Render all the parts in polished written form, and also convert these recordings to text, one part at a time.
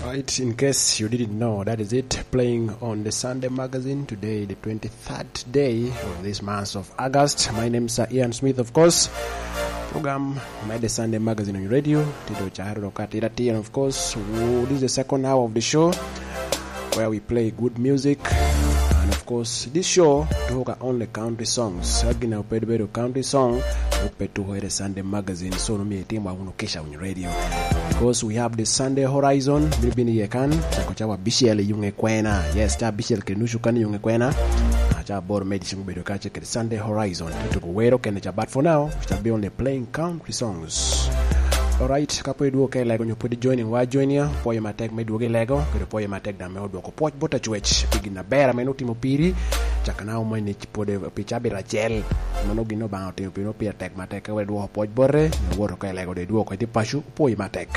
Right, in case you didn't know, that is it, playing on the Sunday Magazine today, the 23rd day of this month of August. My name is Ian Smith, of course. Program made the Sunday Magazine on your radio. And of course, this is the second hour of the show where we play good music. And of course, this show talk only country songs. Again, I played better country song. To the Sunday Magazine, so no me team on your radio. Because we have the Sunday Horizon, maybe ni yekan, chakochawa bishel yunge kwena. Yes, cha bishel kenushu kan yunge kwena. Cha bor medicine bedo ka check the Sunday Horizon. To go where can cha, but for now, we shall be only playing country songs. Alright, kapo duo ke lego nyopodi joining wa join ya, poye matek me duoge lego, kero poye matek da me oduoko poch bota chwech, pigi na bera me notimo piri, chaka na umo ni chipode pichabi rachel, mano gino bang otimo piri no pia tek matek we duo poch bore, no woro ke lego de duo ko di pashu poye matek.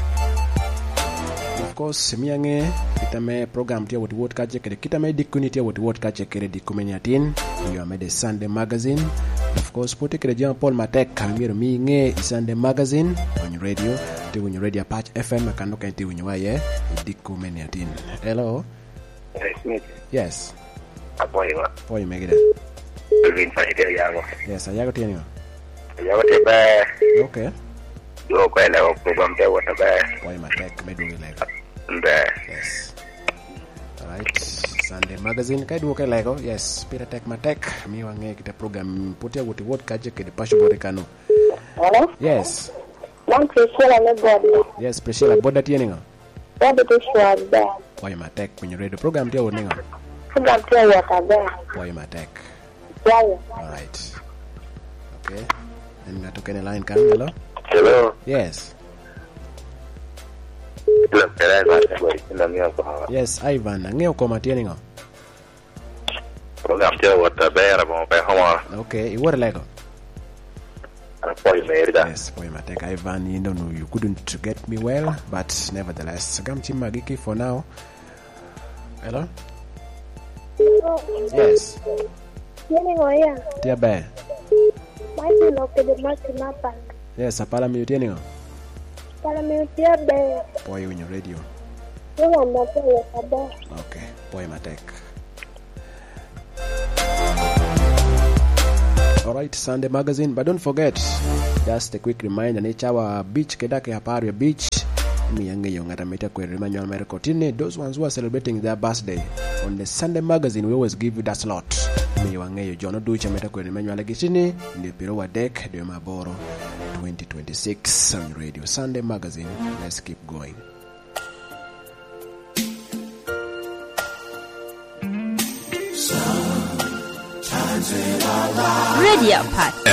Of course, miange kita me program tia woti wot kache kede kita me dikuni tia woti wot kache kede dikumeniatin, you are the Sunday Magazine. Of course, put it John Paul Matek, Kamir me nge Sunday Magazine on your radio, to your radio patch FM, I can look at you when you are here. Dikumeniatin. Hello? Yes. Boy, make it. Yes, I got you. Okay. You go level program there what about Boy Matek, me do like. Yes. Alright. Sunday Magazine kai duo kai lego. Yes, Peter Tek Matek mi wange kita program putia wuti wot kaje ke de pashu bore kanu. Hello? Yes. Lang Priscilla me body. Yes, Priscilla boda tieninga. Boda to shwada. Boy Matek when you radio program tia woninga. Program tia watabe. Boy Matek. Yeah. Alright. Okay. Then we took any line kan hello? Hello. Yes. Yes, Ivan, ngeo koma tieninga. Program tia what about mo pe homo. Okay, you were lego. Yes, boy Matek Ivan, you don't know you couldn't get me well, but nevertheless, Gamchi Magiki for now. Hello? Yes. Tia be. Yes, apala mi tieninga. Boy on your radio. Okay, Boy Matek. Alright, Sunday Magazine, but don't forget, just a quick reminder, Nechawa Beach, Kedake Aparia Beach, Miyange Yongata Meta Kwe Emmanuel Mercotine, those ones who are celebrating their birthday. On the Sunday Magazine, we always give you that slot. Miyange Jono Ducha Meta Kwe Emmanuel Gishini, the Pirowa Deck, de Maboro 2026 on Radio Sunday Magazine. Let's keep going. Radio Patch